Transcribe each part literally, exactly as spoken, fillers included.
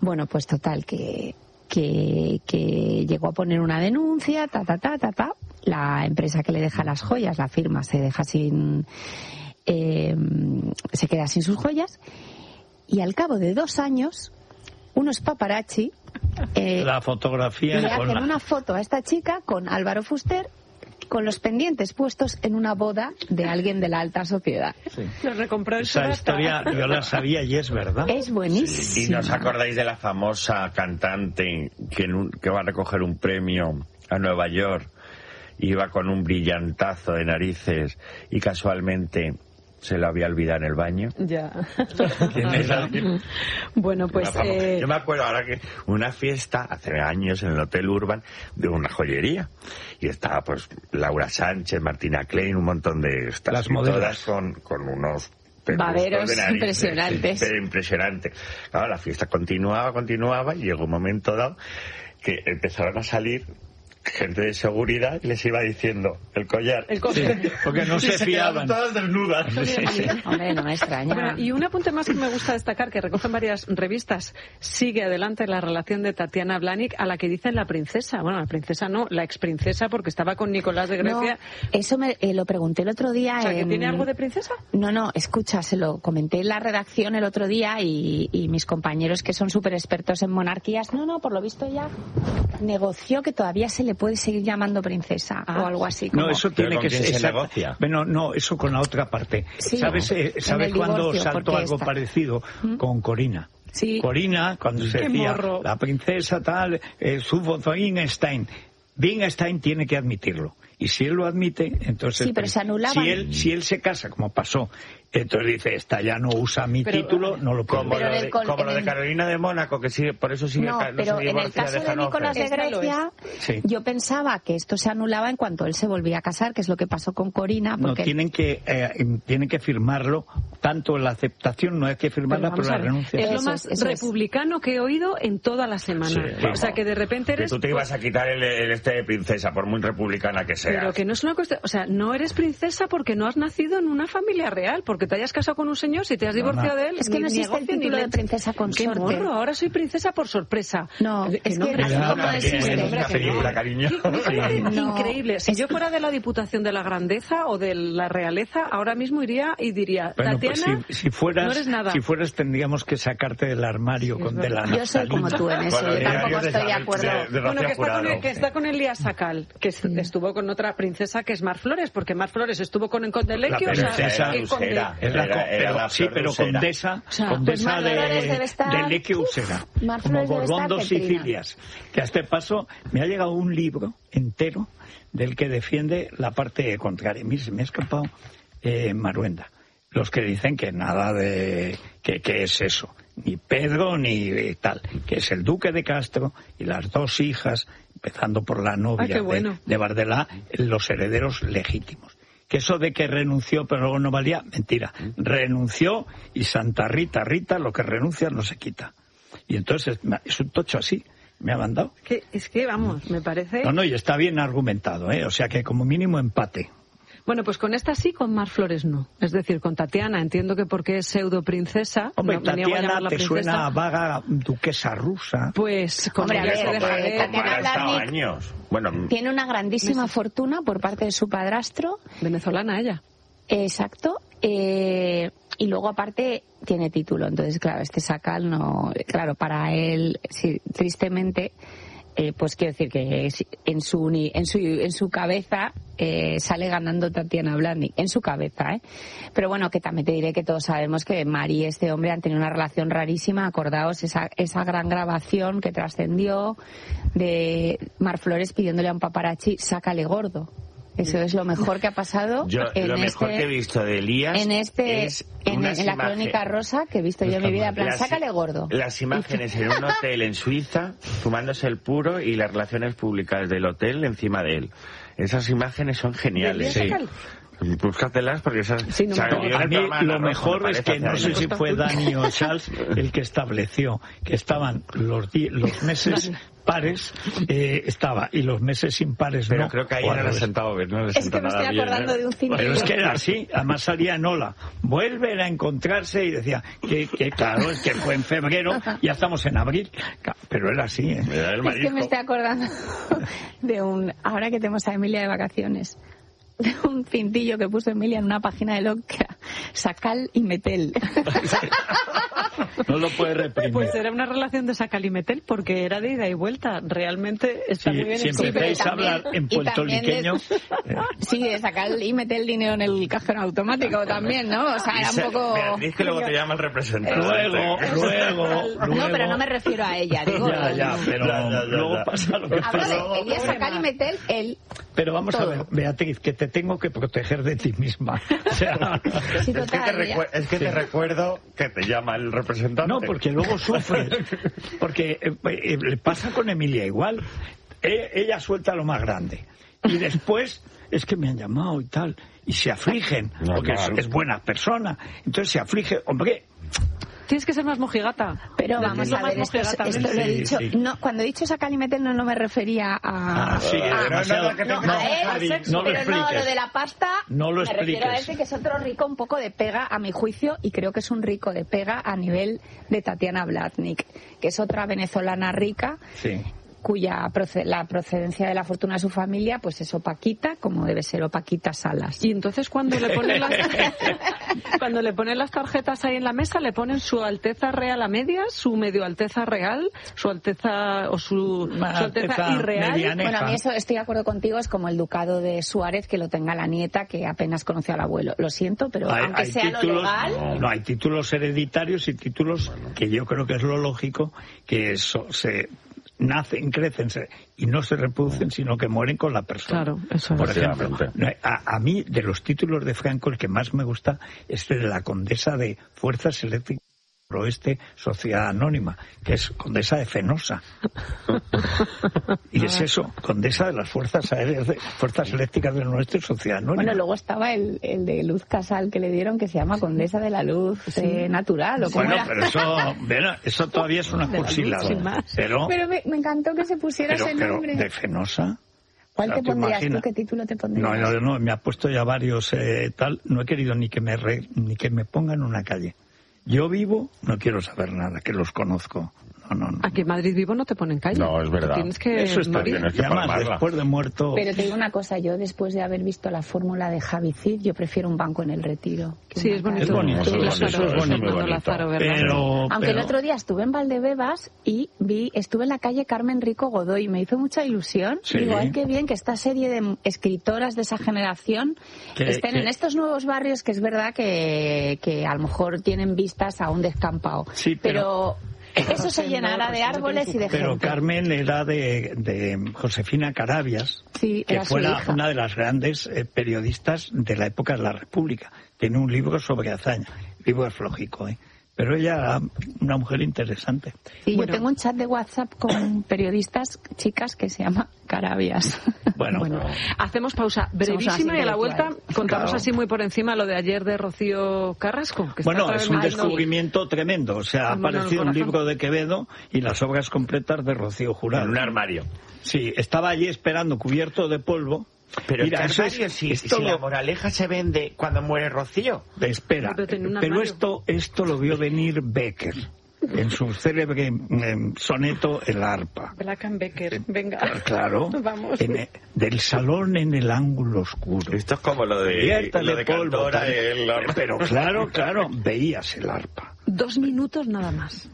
Bueno, pues total, que, que, que llegó a poner una denuncia, ta, ta, ta, ta, ta. La empresa que le deja las joyas, la firma, se deja sin... Eh, se queda sin sus joyas. Y al cabo de dos años, unos paparazzi... Eh, la fotografía... Le hacen la... una foto a esta chica con Álvaro Fuster, con los pendientes puestos en una boda de alguien de la alta sociedad. Sí. Lo recompró en Esa historia yo la sabía y es verdad. Es buenísimo. Sí. ¿Y no os acordáis de la famosa cantante que, en un, que va a recoger un premio a Nueva York? Iba con un brillantazo de narices y casualmente se lo había olvidado en el baño. Ya. ¿Quién era? Bueno, pues... Eh... Yo me acuerdo ahora que una fiesta, hace años, en el Hotel Urban, de una joyería. Y estaba, pues, Laura Sánchez, Martina Klein, un montón de... Estas, las modelos. Con, con unos... Baberos impresionantes. Sí, pero impresionante. Claro, la fiesta continuaba, continuaba, y llegó un momento dado que empezaron a salir gente de seguridad y les iba diciendo el collar. El collar. Sí, porque no se, se fiaban. todas desnudas. Sí, sí. Hombre, no me extraña. Bueno, y un apunte más que me gusta destacar, que recogen varias revistas, sigue adelante la relación de Tatiana Blahnik, a la que dicen la princesa. Bueno, la princesa no, la exprincesa, porque estaba con Nicolás de Grecia. No, eso me, eh, lo pregunté el otro día. O sea, en... ¿que tiene algo de princesa? No, no, escucha, se lo comenté en la redacción el otro día y, y mis compañeros que son súper expertos en monarquías, no, no, por lo visto ya negoció que todavía se le puede seguir llamando princesa ah. o algo así. Como... No, eso tiene que ser. Se negocia. Bueno, no, eso con la otra parte. Sí, ¿Sabes, eh, ¿sabes cuándo saltó algo está... parecido ¿Mm? Con Corina? Sí. Corina, cuando se Qué decía morro. La princesa tal, eh, su Wittgenstein. Wittgenstein tiene que admitirlo. Y si él lo admite, entonces... Sí, pero se anulaban. Si él, si él se casa, como pasó, entonces dice, esta ya no usa mi pero, título, no lo puedo. Como, lo de, como lo de Carolina de Mónaco, que sigue, por eso sigue... No, no pero se en el caso de, de Nicolás de Grecia, sí. Yo pensaba que esto se anulaba en cuanto él se volvía a casar, que es lo que pasó con Corina. Porque... No, tienen que, eh, tienen que firmarlo, tanto la aceptación, no hay que firmarla, pero, pero la renuncia. Es lo más eso, eso republicano es. que he oído en toda la semana. Sí, o sea, que de repente eres... Que tú te ibas a quitar el, el este de princesa, por muy republicana que seas. Pero que no es una cuestión... O sea, no eres princesa porque no has nacido en una familia real, porque te hayas casado con un señor, si te has divorciado no, no. de él... Es que no existe el título de princesa consorte. ¡Qué morro! Ahora soy princesa por sorpresa. No, es que, no, que no, no existe. Una película, cariño. Increíble. Si yo fuera de la Diputación de la Grandeza o de la Realeza, ahora mismo iría y diría, bueno, Tatiana, pues si, si fueras, no eres nada. Si fueras, tendríamos que sacarte del armario sí, con de la Yo soy como tú en eso, bueno, yo tampoco estoy de acuerdo. De, de bueno, que está, con el, que está con Elías Sacal, que sí. estuvo con otra princesa que es Mar Flores, porque Mar Flores estuvo con el Conde Lequio, o sea, que Conde... era, era, era, era la sí, pero condesa, o sea, condesa pues de, estar... de Lequio Usera, como Borbón dos Sicilias, que a este paso me ha llegado un libro entero del que defiende la parte contraria. Mira, se me ha escapado eh, Maruenda. Los que dicen que nada de... que, que es eso. Ni Pedro ni eh, tal. Que es el duque de Castro y las dos hijas, empezando por la novia ah, bueno. de, de Bardelá, los herederos legítimos. Que eso de que renunció pero luego no valía, mentira. Renunció y Santa Rita, Rita, lo que renuncia no se quita. Y entonces es un tocho así. Me ha mandado. Que, es que, vamos, me parece... No, no, y está bien argumentado, ¿eh? O sea que como mínimo empate. Bueno, pues con esta sí, con Mar Flores no. Es decir, con Tatiana, entiendo que porque es pseudo princesa... Hombre, no, Tatiana a te princesa. suena a vaga duquesa rusa. Pues, con Hombre, a ver, se deja de, Tatiana Blahnik años. Bueno, tiene una grandísima meses. fortuna por parte de su padrastro. Venezolana ella. Exacto. Eh, y luego aparte tiene título, entonces claro, este Sacal no, claro, para él sí, tristemente eh, pues quiero decir que en su en su en su cabeza eh, sale ganando Tatiana Blahnik, en su cabeza, eh pero bueno, que también te diré que todos sabemos que Mari y este hombre han tenido una relación rarísima. Acordaos esa esa gran grabación que trascendió de Mar Flores pidiéndole a un paparazzi, sácale gordo. Eso es lo mejor que ha pasado. Yo, en lo este, mejor que he visto de Elías en este es en, en la crónica rosa que he visto yo en mi vida, en plan, las, sácale gordo. Las imágenes en un hotel en Suiza, fumándose el puro y las relaciones públicas del hotel encima de él. Esas imágenes son geniales. Sí. Búscatelas porque esas... Sí, no, no, a mí lo mejor es que no sé si fue Dani o Charles el que estableció que estaban los, di- los meses pares, eh, estaba, y los meses impares pero no. creo que ahí no le sentaba bien, no le Es que me estoy acordando bien, ¿eh? de un cine. Pero es que era así, además salía en Ola. Vuelven a encontrarse y decía que, que claro, es que fue en febrero, ya estamos en abril. Pero era así, ¿eh? Es que me estoy acordando de un... Ahora que tenemos a Emilia de vacaciones, de un cintillo que puso Emilia en una página de blog que era Sacal y Metel. No lo puede reprimir. Pues era una relación de Sacal y Metel porque era de ida y vuelta. Realmente está sí, muy bien. Si empecéis a hablar en puertorriqueño... De, sí, de Sacal y Metel dinero en el cajero automático también, ¿no? O sea, era un poco... Beatriz, que luego te llama el representante. Luego, luego, luego... No, pero no me refiero a ella, digo... Ya, ya, pero ya, ya, ya, luego ya. pasa lo que Hablo pasa. de ella, Sacal y Metel, él... Pero vamos todo. a ver, Beatriz, que te tengo que proteger de ti misma. O sea, sí, es, que te total, recu- es que te recuerdo que te llama el representante. no, porque luego sufres. Porque eh, eh, le pasa con Emilia igual. E- ella suelta lo más grande. Y después es que me han llamado y tal. Y se afligen, No, porque claro. es, es buena persona. Entonces se aflige, hombre... Tienes que ser más mojigata. Pero Desde vamos lo a más ver, esto, mojigata, esto ¿ves? lo he Sí, dicho. sí. No, cuando he dicho Sacal y Metel no, no me refería a... Ah, sí, a- demasiado. no, no, No, no, a él, Javi, sexo, no lo pero no, expliques. lo de la pasta, No lo me refiero a expliques. ese que es otro rico un poco de pega, a mi juicio, y creo que es un rico de pega a nivel de Tatiana Blatnik, que es otra venezolana rica, Sí. cuya proce- la procedencia de la fortuna de su familia pues es opaquita, como debe ser opaquita Salas. Y entonces cuando le ponen las cuando le ponen las tarjetas ahí en la mesa, le ponen su Alteza Real a medias, su Medio Alteza Real, su Alteza o su, su Alteza Alteza Irreal. mediana. Bueno, a mí eso estoy de acuerdo contigo, es como el ducado de Suárez que lo tenga la nieta que apenas conoció al abuelo. Lo siento, pero Hay, aunque hay sea lo títulos, legal... no, no, hay títulos hereditarios y títulos que yo creo que es lo lógico, que eso se nacen, crecen se, y no se reproducen, sino que mueren con la persona. Claro, eso es. Por ejemplo, a, a mí, de los títulos de Franco, el que más me gusta es el de la condesa de Fuerzas Eléctricas del Oeste, Sociedad Anónima, que es condesa de Fenosa. Y es eso, condesa de las Fuerzas Aéreas, de, Fuerzas Eléctricas del Oeste, Sociedad Anónima. Bueno, luego estaba el, el de Luz Casal que le dieron, que se llama Condesa de la Luz eh, Natural. ¿O cómo Bueno, era? pero eso, bueno, eso todavía es una cursilada. Pero, Pero me, me encantó que se pusiera pero, ese pero nombre. de Fenosa. ¿Cuál o sea, te pondrías imaginas? tú? ¿Qué título te pondrías? No, no, no, me ha puesto ya varios eh, tal. No he querido ni que me re, ni que me pongan una calle. Yo vivo, no quiero saber nada, que los conozco. No, no, no. Aquí en Madrid vivo no te ponen calle. No, es verdad. Tienes que Eso está morir. bien, es que además, después de muerto... Pero te digo una cosa, yo después de haber visto la fórmula de Javi Cid, yo prefiero un banco en el Retiro. Sí, es bonito. Es bonito, Sí, eso Lázaro, es bonito. Fernando Lázaro, ¿verdad? Pero, Aunque pero- el otro día estuve en Valdebebas y vi, estuve en la calle Carmen Rico Godoy y me hizo mucha ilusión. Sí. Digo, ay, qué bien que esta serie de escritoras de esa generación Que- estén que- en estos nuevos barrios, que es verdad que, que a lo mejor tienen vistas a un descampado. Sí, pero- eso se llenará de árboles y de Pero gente. Carmen era de, de Josefina Carabias, Sí, que era su fue la- hija. una de las grandes eh, periodistas de la época de la República. Tiene un libro sobre hazaña. El libro es flojico, ¿eh? Pero ella era una mujer interesante. Y Bueno. yo tengo un chat de WhatsApp con periodistas, chicas, que se llama Carabias. Bueno, Bueno, hacemos pausa brevísima Somos y a la vuelta intelectuales. contamos Claro. así muy por encima lo de ayer de Rocío Carrasco. Que está bueno, otra es vez un muy- descubrimiento tremendo. O sea, ha Al mono aparecido del un corazón. libro de Quevedo y las obras completas de Rocío Jurado. En un armario. Sí, estaba allí esperando cubierto de polvo. Pero Mira, este eso armario, es- si, esto si la lo- moraleja se vende cuando muere Rocío. Espera, Pero tenía un pero armario. esto, esto lo vio venir Becker en su célebre em, soneto El arpa. Black and Becker, venga. Claro, Vamos. en el- del salón en el ángulo oscuro. Esto es como lo de, Cubierta lo de de polvo, Cantora, tal. el- Pero claro, claro, veías el arpa. Dos minutos nada más.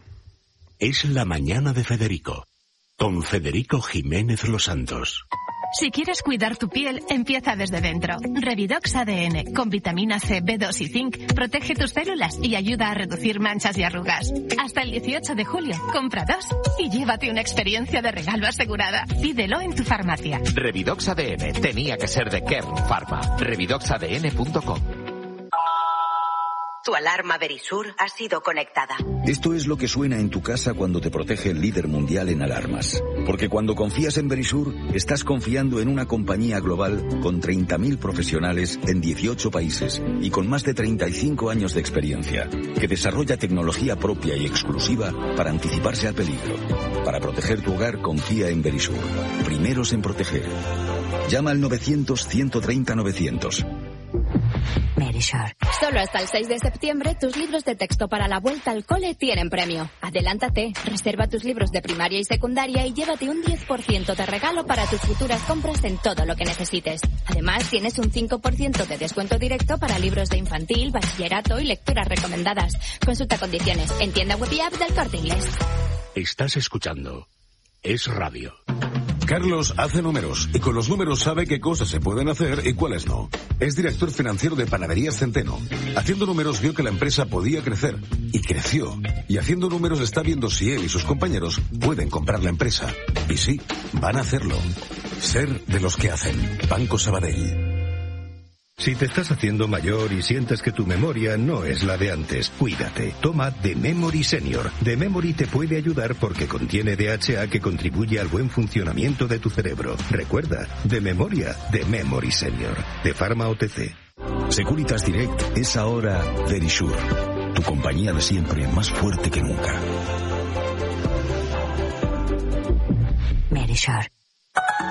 Es la mañana de Federico, con Federico Jiménez Los Santos. Si quieres cuidar tu piel, empieza desde dentro. Revidox A D N, con vitamina C, B dos y zinc, protege tus células y ayuda a reducir manchas y arrugas. Hasta el dieciocho de julio, compra dos y llévate una experiencia de regalo asegurada. Pídelo en tu farmacia. Revidox A D N, tenía que ser de Kern Pharma. Revidox A D N punto com. Tu alarma Verisur ha sido conectada. Esto es lo que suena en tu casa cuando te protege el líder mundial en alarmas. Porque cuando confías en Verisur, estás confiando en una compañía global con treinta mil profesionales en dieciocho países y con más de treinta y cinco años de experiencia, que desarrolla tecnología propia y exclusiva para anticiparse al peligro. Para proteger tu hogar, confía en Verisur. Primeros en proteger. Llama al novecientos, ciento treinta, novecientos. Verisur. Solo hasta el seis de septiembre, tus libros de texto para la vuelta al cole tienen premio. Adelántate, reserva tus libros de primaria y secundaria y llévate un diez por ciento de regalo para tus futuras compras en todo lo que necesites. Además, tienes un cinco por ciento de descuento directo para libros de infantil, bachillerato y lecturas recomendadas. Consulta condiciones en tienda web y app del Corte Inglés. Estás escuchando Es Radio. Carlos hace números y con los números sabe qué cosas se pueden hacer y cuáles no. Es director financiero de Panaderías Centeno. Haciendo números vio que la empresa podía crecer y creció. Y haciendo números está viendo si él y sus compañeros pueden comprar la empresa. Y sí, van a hacerlo. Ser de los que hacen. Banco Sabadell. Si te estás haciendo mayor y sientes que tu memoria no es la de antes, cuídate. Toma The Memory Senior. The Memory te puede ayudar porque contiene D H A que contribuye al buen funcionamiento de tu cerebro. Recuerda, de memoria, The Memory Senior. De Pharma O T C. Securitas Direct es ahora Verisur. Tu compañía de siempre, más fuerte que nunca. Verisur.